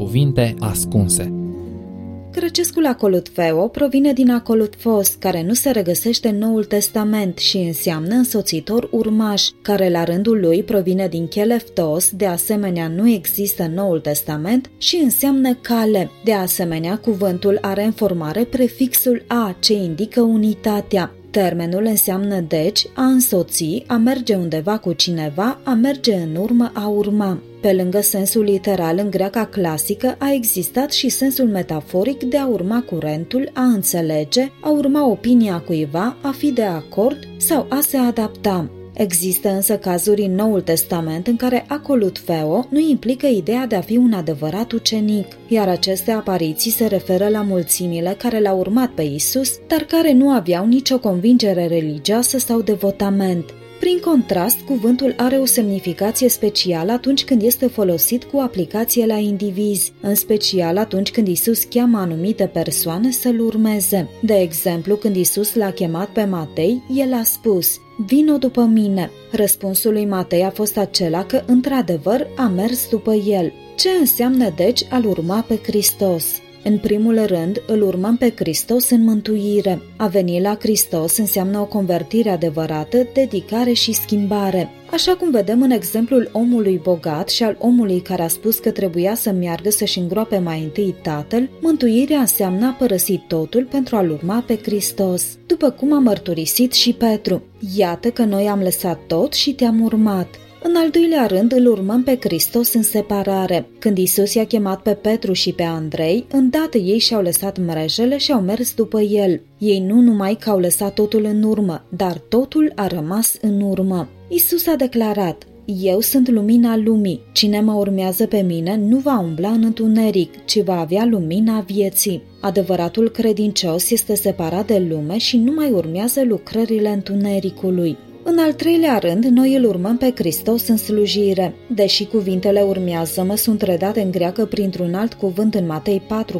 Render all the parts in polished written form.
Cuvinte ascunse. Grecescul acolutfeo provine din acolutfos, care nu se regăsește în Noul Testament și înseamnă însoțitor urmaș, care la rândul lui provine din cheleftos, de asemenea nu există în Noul Testament, și înseamnă cale. De asemenea, cuvântul are în formare prefixul a, ce indică unitatea. Termenul înseamnă deci a însoți, a merge undeva cu cineva, a merge în urmă, a urma. Pe lângă sensul literal în greaca clasică a existat și sensul metaforic de a urma curentul, a înțelege, a urma opinia cuiva, a fi de acord sau a se adapta. Există însă cazuri în Noul Testament în care acolutfeo nu implică ideea de a fi un adevărat ucenic, iar aceste apariții se referă la mulțimile care l-au urmat pe Isus, dar care nu aveau nicio convingere religioasă sau devotament. Prin contrast, cuvântul are o semnificație specială atunci când este folosit cu aplicație la indivizi, în special atunci când Isus cheamă anumite persoane să-L urmeze. De exemplu, când Isus l-a chemat pe Matei, El a spus: "Vino după mine." Răspunsul lui Matei a fost acela că, într-adevăr, a mers după el. Ce înseamnă, deci, a-L urma pe Hristos? În primul rând, îl urmăm pe Hristos în mântuire. A veni la Hristos înseamnă o convertire adevărată, dedicare și schimbare. Așa cum vedem în exemplul omului bogat și al omului care a spus că trebuia să meargă să-și îngroape mai întâi tatăl, mântuirea înseamnă a părăsi totul pentru a-L urma pe Hristos. După cum a mărturisit și Petru: "Iată că noi am lăsat tot și te-am urmat." În al doilea rând, îl urmăm pe Hristos în separare. Când Isus i-a chemat pe Petru și pe Andrei, îndată ei și-au lăsat mrejele și au mers după el. Ei nu numai că au lăsat totul în urmă, dar totul a rămas în urmă. Isus a declarat: "Eu sunt lumina lumii. Cine mă urmează pe mine nu va umbla în întuneric, ci va avea lumina vieții." Adevăratul credincios este separat de lume și nu mai urmează lucrările întunericului. În al treilea rând, noi îl urmăm pe Hristos în slujire. Deși cuvintele urmează-mă sunt redate în greacă printr-un alt cuvânt în Matei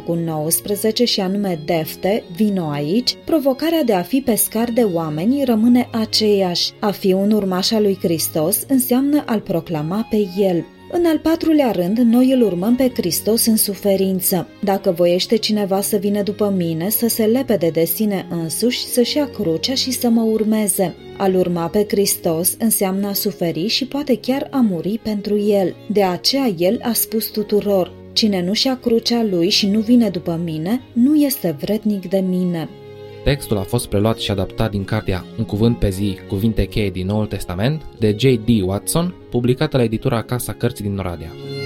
4:19 și anume defte, vino aici, provocarea de a fi pescar de oameni rămâne aceeași. A fi un urmaș al lui Hristos înseamnă a-L proclama pe El. În al patrulea rând, noi îl urmăm pe Hristos în suferință. Dacă voiește cineva să vină după mine, să se lepede de sine însuși, să-și ia crucea și să mă urmeze. A-L urma pe Hristos înseamnă a suferi și poate chiar a muri pentru El. De aceea El a spus tuturor: "Cine nu-și ia crucea lui și nu vine după mine, nu este vrednic de mine." Textul a fost preluat și adaptat din cartea Un cuvânt pe zi, cuvinte cheie din Noul Testament, de J.D. Watson, publicată la editura Casa Cărții din Oradea.